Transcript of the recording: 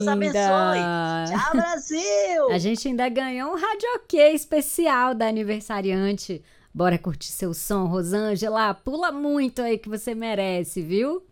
abençoe. Ainda. Tchau, Brasil! A gente ainda ganhou um radioquê especial da aniversariante. Bora curtir seu som, Rosângela. Pula muito aí que você merece, viu?